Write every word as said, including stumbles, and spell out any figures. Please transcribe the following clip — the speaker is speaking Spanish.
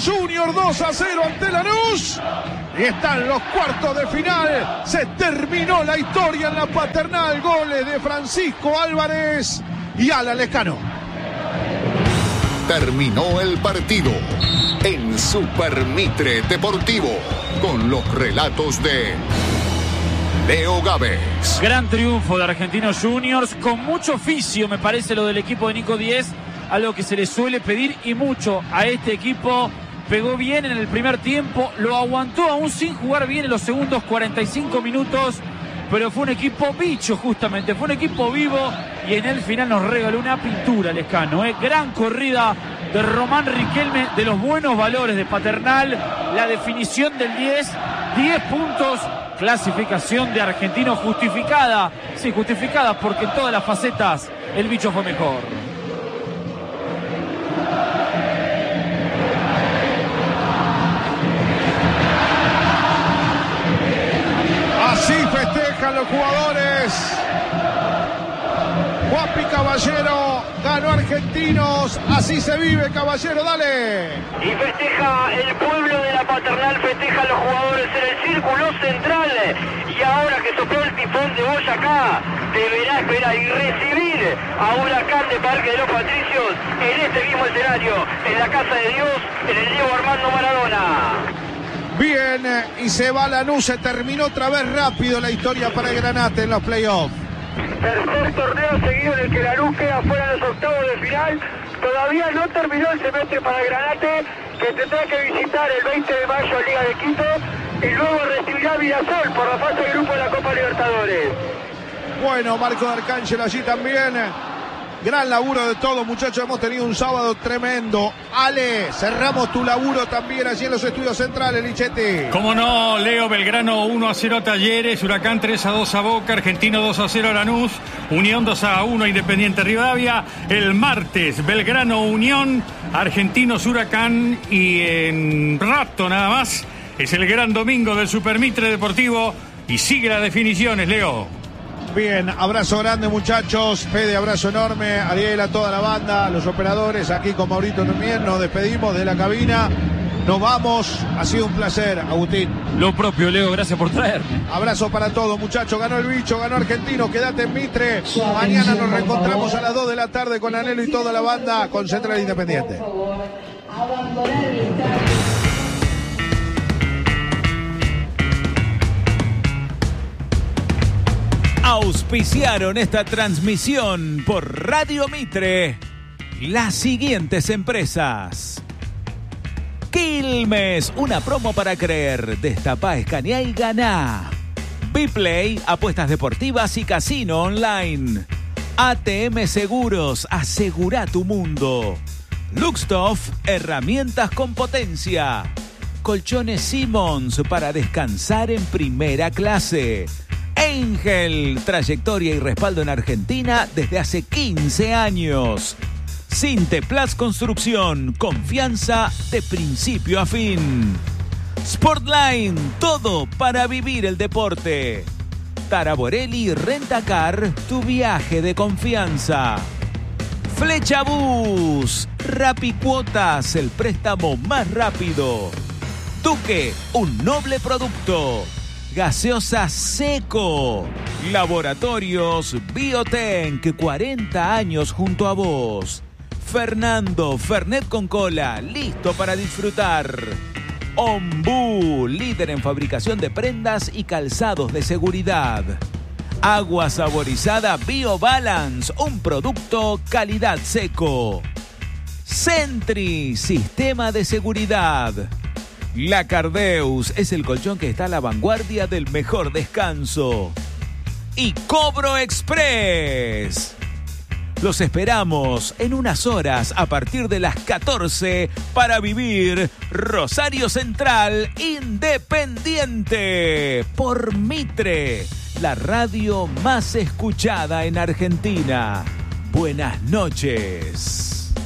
Juniors dos a cero ante Lanús. Y están los cuartos de final. Se terminó la historia en la Paternal. Goles de Francisco Álvarez y Alan Lescano. Terminó el partido en Super Mitre Deportivo con los relatos de Leo Gávez. Gran triunfo de Argentinos Juniors, con mucho oficio, me parece, lo del equipo de Nico Díez, algo que se le suele pedir y mucho a este equipo. Pegó bien en el primer tiempo, lo aguantó aún sin jugar bien en los segundos cuarenta y cinco minutos, pero fue un equipo bicho justamente, fue un equipo vivo y en el final nos regaló una pintura Lescano, ¿eh? Gran corrida de Román Riquelme, de los buenos valores de Paternal, la definición del diez, diez puntos, clasificación de Argentino justificada, sí, justificada porque en todas las facetas el bicho fue mejor. Así festejan los jugadores. Guapi Caballero, ganó Argentinos, así se vive, Caballero, dale. Y festeja el pueblo de la Paternal, festeja los jugadores en el círculo central. Y ahora que sopló el tifón de Boyacá, deberá esperar y recibir a Huracán de Parque de los Patricios en este mismo escenario, en la Casa de Dios, en el Diego Armando Maradona. Bien, y se va Lanús, se terminó otra vez rápido la historia para el Granate en los playoffs. Tercer torneo seguido en el que Lanús queda fuera de los octavos de final. Todavía no terminó el semestre para el Granate, que tendrá que visitar el veinte de mayo a Liga de Quito y luego recibirá Mirasol por la fase de grupo de la Copa Libertadores. Bueno, Marco de Arcángel allí también. Gran laburo de todos, muchachos. Hemos tenido un sábado tremendo. Ale, cerramos tu laburo también allí en los estudios centrales, Lichetti. Cómo no, Leo. Belgrano uno a cero Talleres, Huracán tres a dos a Boca, Argentino dos a cero a Lanús, Unión dos a uno a Independiente Rivadavia. El martes, Belgrano Unión, Argentinos Huracán y en rato nada más es el gran domingo del Super Mitre Deportivo y sigue las definiciones, Leo. Bien, abrazo grande, muchachos. Fede, abrazo enorme. Ariel, a toda la banda, los operadores, aquí con Maurito también. Nos despedimos de la cabina. Nos vamos. Ha sido un placer, Agustín. Lo propio, Leo. Gracias por traerme. Abrazo para todos, muchachos. Ganó el bicho, ganó Argentino. Quédate en Mitre. Mañana nos reencontramos a las dos de la tarde con Anelo y toda la banda con Central Independiente. Auspiciaron esta transmisión por Radio Mitre las siguientes empresas: Quilmes, una promo para creer. Destapá, escanea y ganá. Biplay, apuestas deportivas y casino online. A T M Seguros, asegura tu mundo. Luxtoff, herramientas con potencia. Colchones Simmons para descansar en primera clase. Angel, trayectoria y respaldo en Argentina desde hace quince años. Sinteplas Construcción, confianza de principio a fin. Sportline, todo para vivir el deporte. Taraborelli Rentacar, tu viaje de confianza. Flecha Bus, Rapicuotas, el préstamo más rápido. Duque, un noble producto. Gaseosa Seco. Laboratorios Biotenc, cuarenta años junto a vos. Fernando, Fernet con cola, listo para disfrutar. Ombú, líder en fabricación de prendas y calzados de seguridad. Agua saborizada BioBalance, un producto calidad Seco. Sentry, sistema de seguridad. La Cardeus es el colchón que está a la vanguardia del mejor descanso. Y Cobro Express. Los esperamos en unas horas a partir de las catorce para vivir Rosario Central Independiente por Mitre, la radio más escuchada en Argentina. Buenas noches.